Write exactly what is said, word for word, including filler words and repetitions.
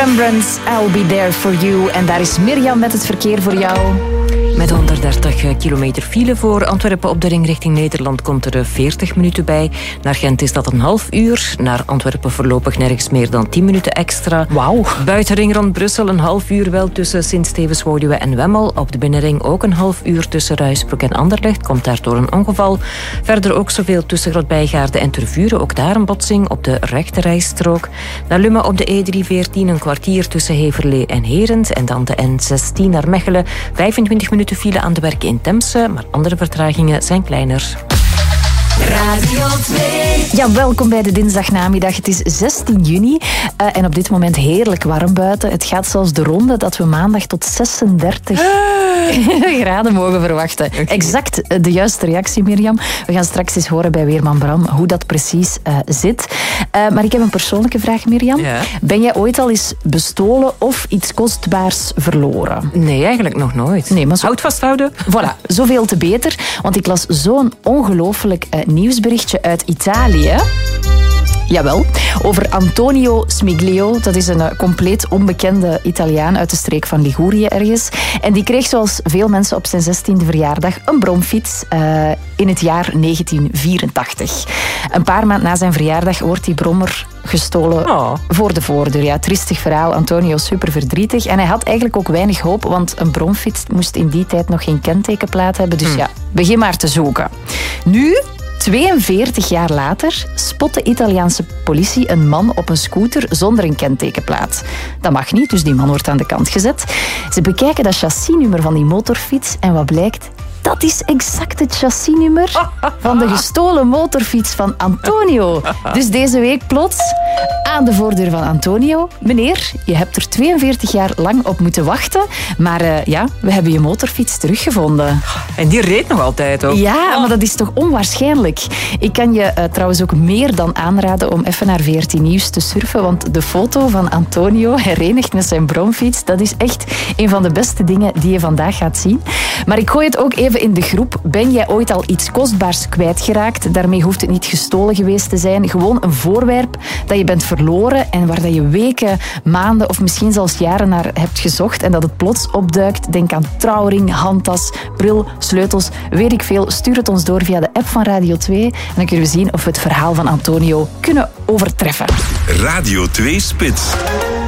Rembrandts, I'll be there for you. En daar is Mirjam met het verkeer voor jou. Met honderddertig kilometer file voor Antwerpen op de ring richting Nederland komt er veertig minuten bij. Naar Gent is dat een half uur. Naar Antwerpen voorlopig nergens meer dan tien minuten extra. Wauw. Buitenring rond Brussel een half uur wel tussen Sint-Stevens-Woluwe en Wemmel. Op de binnenring ook een half uur tussen Ruisbroek en Anderlecht. Komt daardoor een ongeval. Verder ook zoveel tussen Grootbijgaarden en Tervuren. Ook daar een botsing op de rechterrijstrook. Naar Lummen op de E driehonderdveertien een kwartier tussen Heverlee en Herent. En dan de N zestien naar Mechelen. vijfentwintig minuten file aan de werken in Temse, maar andere vertragingen zijn kleiner. Radio twee. Ja, welkom bij de dinsdagnamiddag. Het is zestien juni uh, en op dit moment heerlijk warm buiten. Het gaat zelfs de ronde dat we maandag tot zesendertig ah. graden mogen verwachten. Okay. Exact de juiste reactie, Mirjam. We gaan straks eens horen bij Weerman Bram hoe dat precies uh, zit. Uh, maar ik heb een persoonlijke vraag, Mirjam. Ja. Ben jij ooit al eens bestolen of iets kostbaars verloren? Nee, eigenlijk nog nooit. Nee, maar zo... Houd vasthouden. Voilà, zoveel te beter. Want ik las zo'n ongelooflijk uh, nieuwsberichtje uit Italië. Jawel, over Antonio Smiglio. Dat is een uh, compleet onbekende Italiaan uit de streek van Ligurië ergens. En die kreeg zoals veel mensen op zijn zestiende verjaardag een bromfiets uh, in het jaar negentien vierentachtig. Een paar maanden na zijn verjaardag wordt die brommer gestolen oh. voor de voordeur. Ja, triestig verhaal. Antonio super verdrietig. En hij had eigenlijk ook weinig hoop, want een bromfiets moest in die tijd nog geen kentekenplaat hebben. Dus hm. ja, begin maar te zoeken. Nu... tweeënveertig jaar later spot de Italiaanse politie een man op een scooter zonder een kentekenplaat. Dat mag niet, dus die man wordt aan de kant gezet. Ze bekijken dat chassisnummer van die motorfiets en wat blijkt? Dat is exact het chassisnummer van de gestolen motorfiets van Antonio. Dus deze week plots aan de voordeur van Antonio. Meneer, je hebt er tweeënveertig jaar lang op moeten wachten. Maar uh, ja, we hebben je motorfiets teruggevonden. En die reed nog altijd ook. Ja, maar dat is toch onwaarschijnlijk. Ik kan je uh, trouwens ook meer dan aanraden om even naar veertien Nieuws te surfen. Want de foto van Antonio herenigd met zijn bromfiets, dat is echt een van de beste dingen die je vandaag gaat zien. Maar ik gooi het ook even in de groep. Ben jij ooit al iets kostbaars kwijtgeraakt? Daarmee hoeft het niet gestolen geweest te zijn. Gewoon een voorwerp dat je bent verloren en waar dat je weken, maanden of misschien zelfs jaren naar hebt gezocht en dat het plots opduikt. Denk aan trouwring, handtas, bril, sleutels, weet ik veel. Stuur het ons door via de app van Radio twee en dan kunnen we zien of we het verhaal van Antonio kunnen overtreffen. Radio twee Spits.